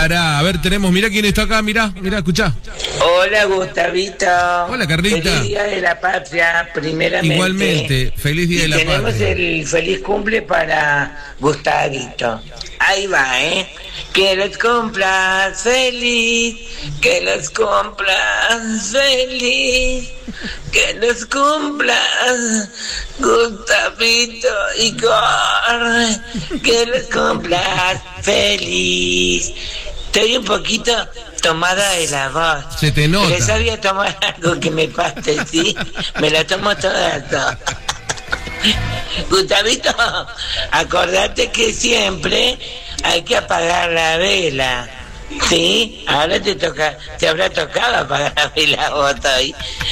Pará, a ver, mirá quién está acá, mirá, escuchá. Hola, Gustavito. Hola, Carlita. Feliz Día de la Patria, primeramente. Igualmente, feliz Día de la Patria. Tenemos el feliz cumple para Gustavito. Ahí va, ¿eh? Que los cumplas feliz, que los cumplas feliz, que los cumplas, Gustavito Igor, que los cumplas feliz. Estoy un poquito tomada de la voz. Se te nota. Les había tomado algo que me pase, ¿sí? Me la tomo toda. Gustavito, acordate que siempre hay que apagar la vela, ¿sí? Ahora te habrá tocado apagar la vela vos hoy.